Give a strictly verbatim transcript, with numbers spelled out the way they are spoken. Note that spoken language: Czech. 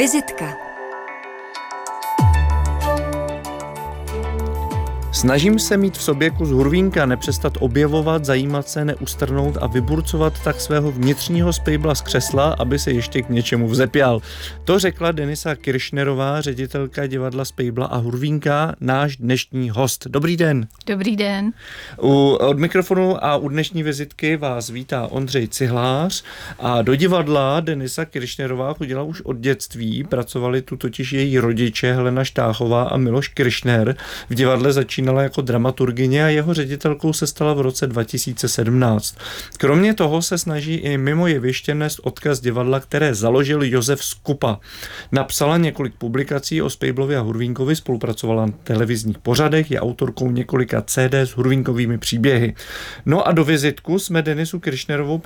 Vizitka. Snažím se mít v sobě kus hurvínka, nepřestat objevovat, zajímat se, neustrnout a vyburcovat tak svého vnitřního spejbla z křesla, aby se ještě k něčemu vzepěl. To řekla Denisa Kiršnerová, ředitelka divadla Spejbla a hurvínka, náš dnešní host. Dobrý den. Dobrý den. U, od mikrofonu a u dnešní vizitky vás vítá Ondřej Cihlář a do divadla Denisa Kiršnerová chodila už od dětství, pracovali tu totiž její rodiče Helena Štáchová a Miloš Kiršner. V divadle začínala jako dramaturgyně a jeho ředitelkou se stala v roce dva tisíce sedmnáct. Kromě toho se snaží i mimo jeviště nést odkaz divadla, které založil Josef Skupa. Napsala několik publikací o Spejblovi a Hurvínkovi, spolupracovala na televizních pořadech, je autorkou několika C D s hurvínkovými příběhy. No a do vizitku jsme Denisu Kiršnerovou